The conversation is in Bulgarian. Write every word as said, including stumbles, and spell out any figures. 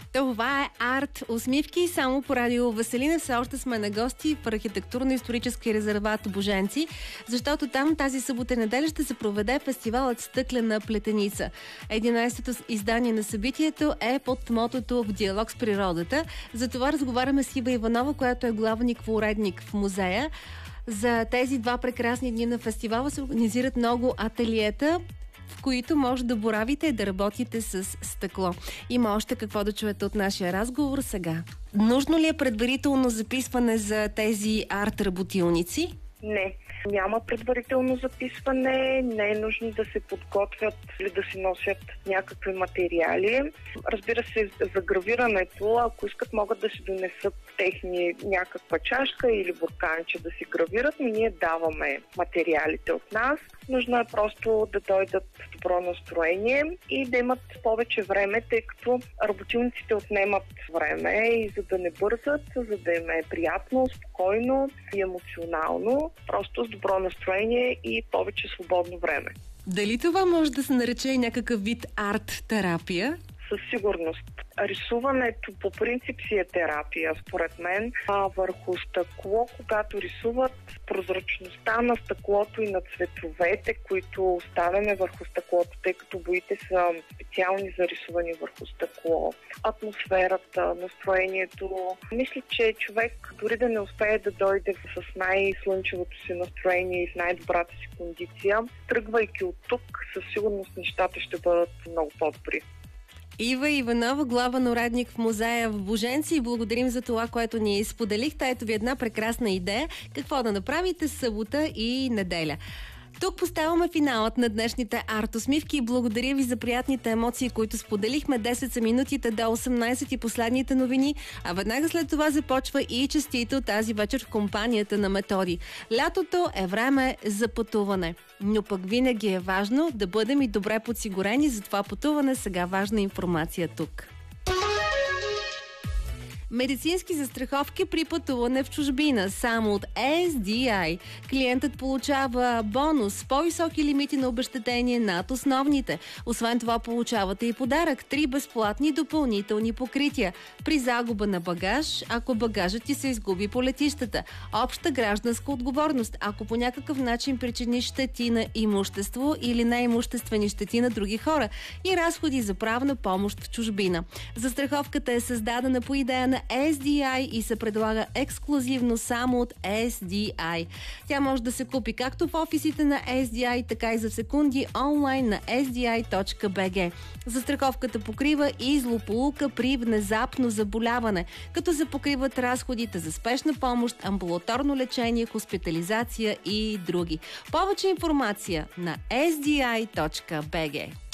Това е арт усмивки само по радио Веселина. Все още сме на гости в архитектурно-исторически резерват Боженци, защото там тази събота и неделя ще се проведе фестивалът Стъклена плетеница. единайсетото издание на събитието е под мотото "В диалог с природата". За това разговаряме с Ива Иванова, която е главник-уредник в музея. За тези два прекрасни дни на фестивала се организират много ателиета, в които може да боравите и да работите с стъкло. Има още какво да чуете от нашия разговор сега. Нужно ли е предварително записване за тези арт-работилници? Не. Няма предварително записване, не е нужно да се подготвят или да си носят някакви материали. Разбира се, за гравирането, ако искат, могат да си донесат техни някаква чашка или бурканче да си гравират, но ние даваме материалите от нас. Нужно е просто да дойдат в добро настроение и да имат повече време, тъй като работилниците отнемат време и за да не бързат, за да им е приятно, спокойно и емоционално, просто с добро настроение и повече свободно време. Дали това може да се нарече и някакъв вид арт-терапия? Със сигурност. Рисуването по принцип си е терапия, според мен. А върху стъкло, когато рисуват, прозрачността на стъклото и на цветовете, които оставяме върху стъклото, тъй като боите са специални за рисуване върху стъкло, атмосферата, настроението. Мисля, че човек дори да не успее да дойде с най-слънчевото си настроение и с най-добрата си кондиция, тръгвайки от тук, със сигурност нещата ще бъдат много по-добри. Ива Иванова, главен уредник в музея в Боженци, и благодарим за това, което ни споделихте. Ето ви една прекрасна идея какво да направите събота и неделя. Тук поставяме финалът на днешните арт-усмивки и благодаря ви за приятните емоции, които споделихме. десет са минутите до осемнайсет и последните новини, а веднага след това започва и честито тази вечер в компанията на Методи. Лятото е време за пътуване, но пък винаги е важно да бъдем и добре подсигурени за това пътуване. Сега важна информация тук. Медицински застраховки при пътуване в чужбина само от Ес Ди Ай. Клиентът получава бонус с по-високи лимити на обезщетение над основните. Освен това получавате и подарък – три безплатни допълнителни покрития. При загуба на багаж, ако багажът ти се изгуби по летищата. Обща гражданска отговорност, ако по някакъв начин причиниш щети на имущество или неимуществени щети на други хора. И разходи за правна помощ в чужбина. Застраховката е създадена по идея на Ес Ди Ай и се предлага ексклузивно само от Ес Ди Ай. Тя може да се купи както в офисите на Ес Ди Ай, така и за секунди онлайн на ес ди ай точка би джи. Застраховката покрива и злополука при внезапно заболяване, като се покриват разходите за спешна помощ, амбулаторно лечение, хоспитализация и други. Повече информация на ес ди ай точка би джи.